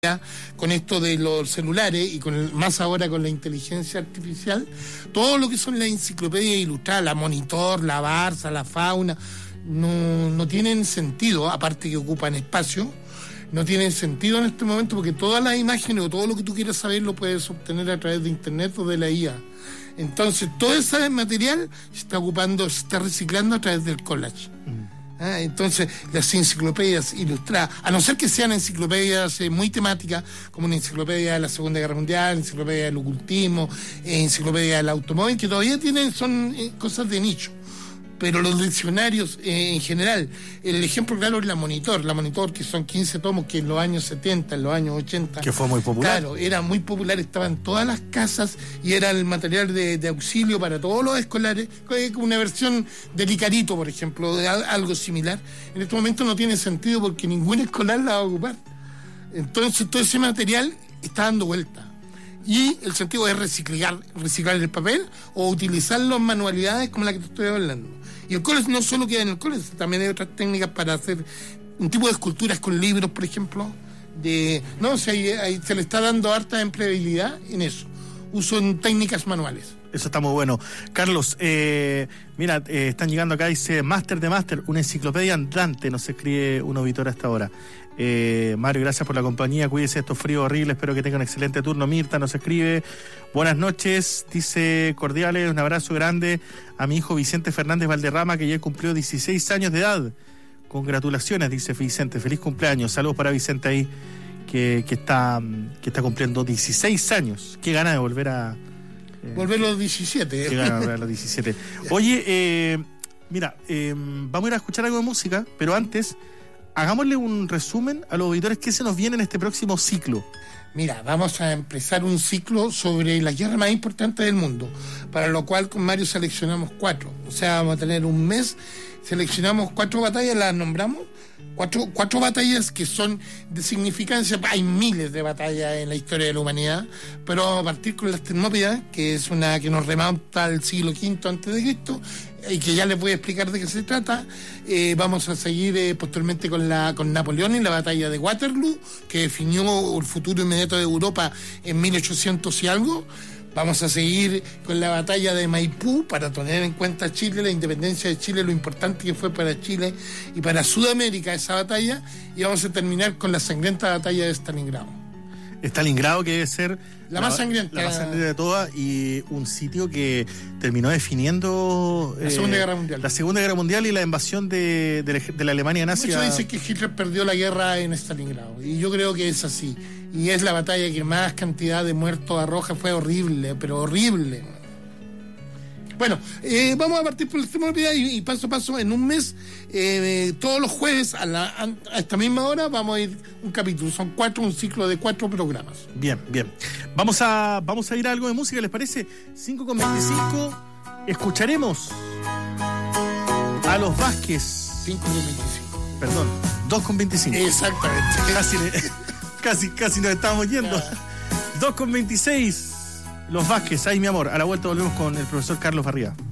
con esto de los celulares y más ahora con la inteligencia artificial, todo lo que son las enciclopedias ilustradas, la Monitor, la Barça, la Fauna, no tienen sentido, aparte que ocupan espacio, no tienen sentido en este momento porque todas las imágenes o todo lo que tú quieras saber lo puedes obtener a través de internet o de la IA. Entonces todo ese material se está reciclando a través del collage. Entonces las enciclopedias ilustradas, a no ser que sean enciclopedias muy temáticas, como una enciclopedia de la Segunda Guerra Mundial, enciclopedia del ocultismo, enciclopedia del automóvil, que todavía son cosas de nicho. Pero los diccionarios en general, el ejemplo claro es la Monitor, que son 15 tomos que en los años 70, en los años 80... Que fue muy popular. Claro, era muy popular, estaba en todas las casas y era el material de auxilio para todos los escolares, una versión del Icarito, por ejemplo, de algo similar. En este momento no tiene sentido porque ningún escolar la va a ocupar. Entonces todo ese material está dando vuelta. Y el sentido es reciclar el papel o utilizarlo en manualidades como la que te estoy hablando. Y el collage no solo queda en el collage, también hay otras técnicas para hacer un tipo de esculturas con libros, por ejemplo. Se le está dando harta empleabilidad en eso. Uso en técnicas manuales. Eso está muy bueno. Carlos, están llegando acá, dice Máster de Máster, una enciclopedia andante, nos escribe un auditor hasta ahora. Mario, gracias por la compañía, cuídese estos fríos horribles, espero que tenga un excelente turno. Mirta nos escribe, buenas noches, dice cordiales, un abrazo grande a mi hijo Vicente Fernández Valderrama, que ya cumplió 16 años de edad. Congratulaciones, dice Vicente, feliz cumpleaños, saludos para Vicente ahí, que está cumpliendo 16 años. Qué gana de volver a... volver a los 17. Qué gana de volver a los 17. Oye, vamos a ir a escuchar algo de música, pero antes... hagámosle un resumen a los auditores que se nos viene en este próximo ciclo. Mira, vamos a empezar un ciclo sobre la guerra más importante del mundo, para lo cual con Mario seleccionamos 4. O sea, vamos a tener un mes, seleccionamos 4 batallas, las nombramos, 4 batallas que son de significancia. Hay miles de batallas en la historia de la humanidad, pero vamos a partir con las Termópilas, que es una que nos remonta al siglo V a.C., y que ya les voy a explicar de qué se trata. Vamos a seguir posteriormente con Napoleón en la batalla de Waterloo, que definió el futuro inmediato de Europa en 1800 y algo. Vamos a seguir con la batalla de Maipú, para tener en cuenta Chile, la independencia de Chile, lo importante que fue para Chile y para Sudamérica esa batalla. Y vamos a terminar con la sangrienta batalla de Stalingrado. Stalingrado, que debe ser la más sangrienta de todas, y un sitio que terminó definiendo la Segunda Guerra Mundial. La Segunda Guerra Mundial y la invasión de la Alemania nazi. Muchos dicen que Hitler perdió la guerra en Stalingrado, y yo creo que es así. Y es la batalla que más cantidad de muertos arroja, fue horrible, pero horrible. Bueno, vamos a partir por la Termópilas y paso a paso, en un mes, todos los jueves a esta misma hora vamos a ir un capítulo. Son 4, un ciclo de 4 programas. Bien. Vamos a ir a algo de música, ¿les parece? 5:25, escucharemos a los Vázquez. 5:25. Perdón, 2:25. Exactamente. Casi nos estamos yendo. 2:26. Los Vázquez, ay mi amor. A la vuelta volvemos con el profesor Carlos Barría.